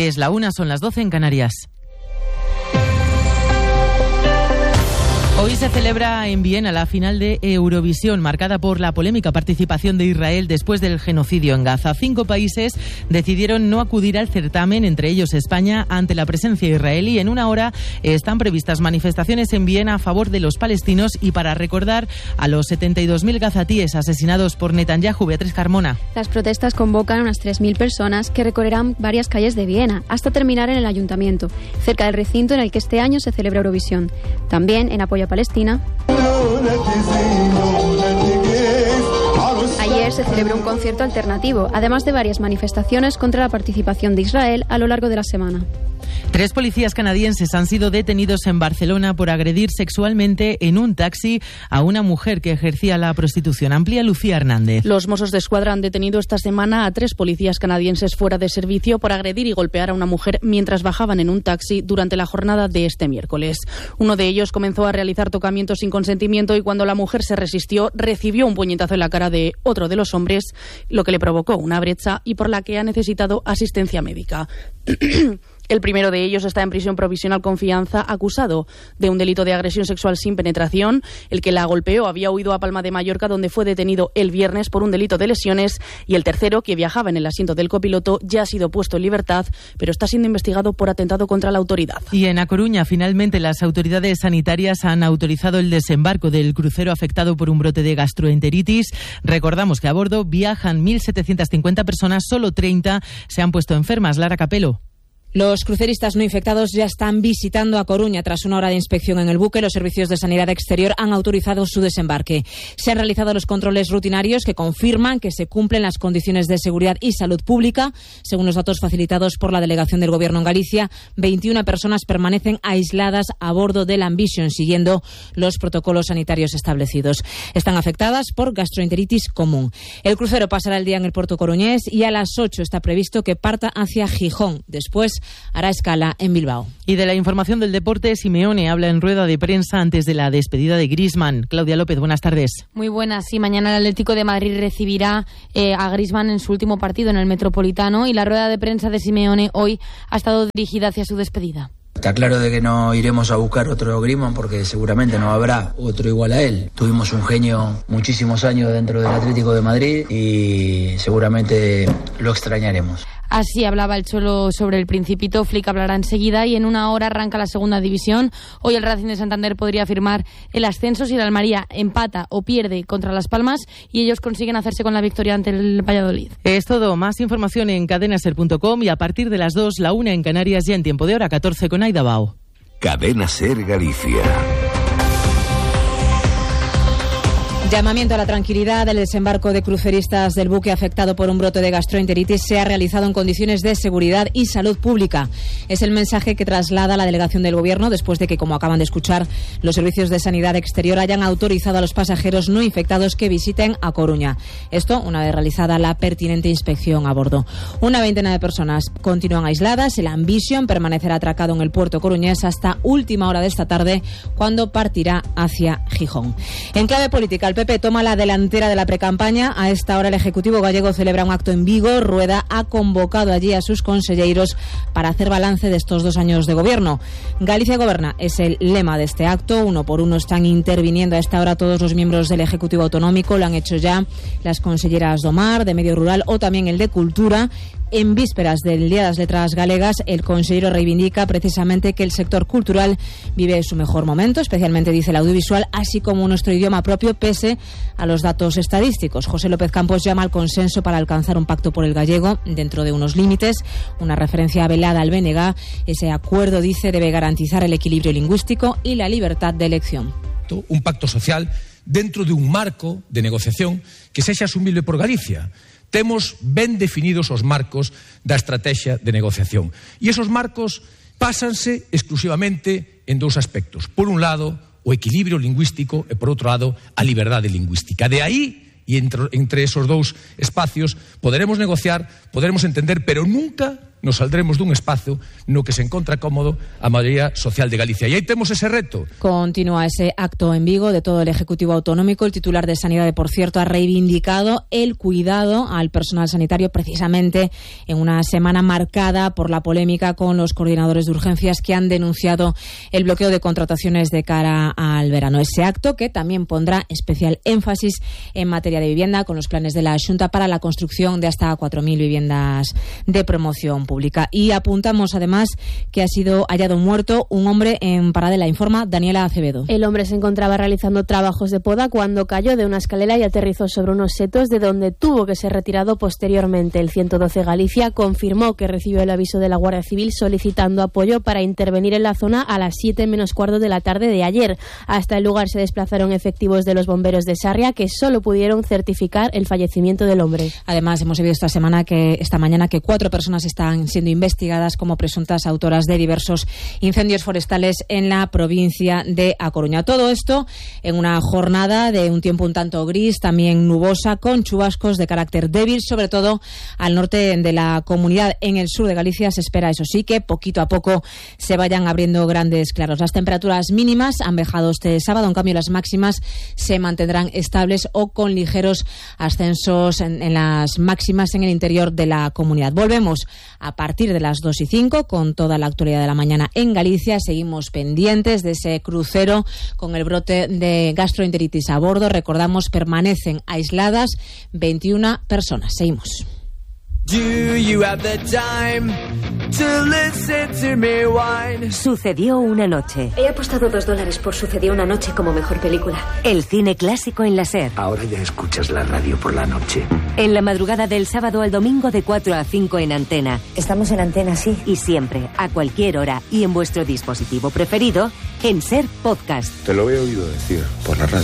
Es la 1, son las 12 en Canarias. Hoy se celebra en Viena la final de Eurovisión, marcada por la polémica participación de Israel después del genocidio en Gaza. 5 países decidieron no acudir al certamen, entre ellos España, ante la presencia israelí. En una hora están previstas manifestaciones en Viena a favor de los palestinos y para recordar a los 72.000 gazatíes asesinados por Netanyahu. Beatriz Carmona. Las protestas convocan a unas 3.000 personas que recorrerán varias calles de Viena hasta terminar en el ayuntamiento, cerca del recinto en el que este año se celebra Eurovisión. También en apoyo a Palestina. Ayer se celebró un concierto alternativo, además de varias manifestaciones contra la participación de Israel a lo largo de la semana. 3 policías canadienses han sido detenidos en Barcelona por agredir sexualmente en un taxi a una mujer que ejercía la prostitución. Amplía Lucía Hernández. Los Mossos d'Esquadra han detenido esta semana a 3 policías canadienses fuera de servicio por agredir y golpear a una mujer mientras bajaban en un taxi durante la jornada de este miércoles. Uno de ellos comenzó a realizar tocamientos sin consentimiento y cuando la mujer se resistió, recibió un puñetazo en la cara de otro de los hombres, lo que le provocó una brecha y por la que ha necesitado asistencia médica. El primero de ellos está en prisión provisional con fianza, acusado de un delito de agresión sexual sin penetración. El que la golpeó había huido a Palma de Mallorca, donde fue detenido el viernes por un delito de lesiones. Y el tercero, que viajaba en el asiento del copiloto, ya ha sido puesto en libertad, pero está siendo investigado por atentado contra la autoridad. Y en A Coruña, finalmente, las autoridades sanitarias han autorizado el desembarco del crucero afectado por un brote de gastroenteritis. Recordamos que a bordo viajan 1.750 personas, solo 30 se han puesto enfermas. Lara Capelo. Los cruceristas no infectados ya están visitando A Coruña. Tras una hora de inspección en el buque, los servicios de sanidad exterior han autorizado su desembarque. Se han realizado los controles rutinarios que confirman que se cumplen las condiciones de seguridad y salud pública. Según los datos facilitados por la delegación del Gobierno en Galicia, 21 personas permanecen aisladas a bordo del Ambition, siguiendo los protocolos sanitarios establecidos. Están afectadas por gastroenteritis común. El crucero pasará el día en el puerto coruñés y a las 8 está previsto que parta hacia Gijón. Después hará escala en Bilbao. Y de la información del deporte, Simeone habla en rueda de prensa antes de la despedida de Griezmann. Claudia López, buenas tardes. Muy buenas. Sí, mañana el Atlético de Madrid recibirá a Griezmann en su último partido en el Metropolitano y la rueda de prensa de Simeone hoy ha estado dirigida hacia su despedida. Está claro de que no iremos a buscar otro Griezmann porque seguramente no habrá otro igual a él. Tuvimos un genio muchísimos años dentro del Atlético de Madrid y seguramente lo extrañaremos. Así hablaba el Cholo sobre el Principito. Flick hablará enseguida y en una hora arranca la segunda división. Hoy el Racing de Santander podría firmar el ascenso si el Almería empata o pierde contra Las Palmas y ellos consiguen hacerse con la victoria ante el Valladolid. Es todo. Más información en cadenaser.com y a partir de las 2, la 1 en Canarias, ya en tiempo de hora 14 con Aida Bao. Cadena Ser Galicia. Llamamiento a la tranquilidad. El desembarco de cruceristas del buque afectado por un brote de gastroenteritis se ha realizado en condiciones de seguridad y salud pública. Es el mensaje que traslada la delegación del Gobierno después de que, como acaban de escuchar, los servicios de sanidad exterior hayan autorizado a los pasajeros no infectados que visiten A Coruña. Esto una vez realizada la pertinente inspección a bordo. Una veintena de personas continúan aisladas. El Ambition permanecerá atracado en el puerto coruñés hasta última hora de esta tarde, cuando partirá hacia Gijón. En clave política, el PP toma la delantera de la precampaña. A esta hora el Ejecutivo gallego celebra un acto en Vigo. Rueda ha convocado allí a sus conselleiros para hacer balance de estos 2 años de gobierno. Galicia goberna es el lema de este acto. Uno por uno están interviniendo a esta hora todos los miembros del Ejecutivo Autonómico. Lo han hecho ya las conselleras do Mar, de Medio Rural o también el de Cultura. En vísperas del Día de las Letras Galegas, el consejero reivindica precisamente que el sector cultural vive su mejor momento, especialmente, dice, el audiovisual, así como nuestro idioma propio, pese a los datos estadísticos. José López Campos llama al consenso para alcanzar un pacto por el gallego dentro de unos límites, una referencia velada al BNG. Ese acuerdo, dice, debe garantizar el equilibrio lingüístico y la libertad de elección. Un pacto social dentro de un marco de negociación que sexa asumible por Galicia. Temos ben definidos os marcos da estrategia de negociación. E esos marcos pásanse exclusivamente en 2 aspectos. Por un lado, o equilibrio lingüístico e, por outro lado, a liberdade lingüística. De aí, e entre esos 2 espacios, poderemos negociar, poderemos entender, pero nunca nos saldremos dun espazo no que se encontra cómodo a maioría social de Galicia. E aí temos ese reto. Continúa ese acto en Vigo de todo el Ejecutivo Autonómico. El titular de Sanidad, por cierto, ha reivindicado el cuidado al personal sanitario precisamente en una semana marcada por la polémica con los coordinadores de urgencias que han denunciado el bloqueo de contrataciones de cara al verano. Ese acto que también pondrá especial énfasis en materia de vivienda con los planes de la Xunta para la construcción de hasta 4.000 viviendas de promoción pública. Y apuntamos además que ha sido hallado muerto un hombre en Paradela, informa Daniela Acevedo. El hombre se encontraba realizando trabajos de poda cuando cayó de una escalera y aterrizó sobre unos setos, de donde tuvo que ser retirado posteriormente. El 112 Galicia confirmó que recibió el aviso de la Guardia Civil solicitando apoyo para intervenir en la zona a las 7:15 de la tarde de ayer. Hasta el lugar se desplazaron efectivos de los bomberos de Sarria, que solo pudieron certificar el fallecimiento del hombre. Además, hemos sabido esta mañana que 4 personas están siendo investigadas como presuntas autoras de diversos incendios forestales en la provincia de A Coruña. Todo esto en una jornada de un tiempo un tanto gris, también nubosa, con chubascos de carácter débil, sobre todo al norte de la comunidad. En el sur de Galicia se espera, eso sí, que poquito a poco se vayan abriendo grandes claros. Las temperaturas mínimas han bajado este sábado, en cambio las máximas se mantendrán estables o con ligeros ascensos en las máximas en el interior de la comunidad. Volvemos a partir de las 2:05 con toda la actualidad de la mañana en Galicia. Seguimos pendientes de ese crucero con el brote de gastroenteritis a bordo. Recordamos, permanecen aisladas 21 personas. Seguimos. Sucedió una noche. He apostado $2 por Sucedió una noche como mejor película. El cine clásico en la SER. Ahora ya escuchas la radio por la noche. En la madrugada del sábado al domingo de 4 a 5 en Antena. Estamos en Antena, sí. Y siempre, a cualquier hora y en vuestro dispositivo preferido, en SER Podcast. Te lo he oído decir por la radio.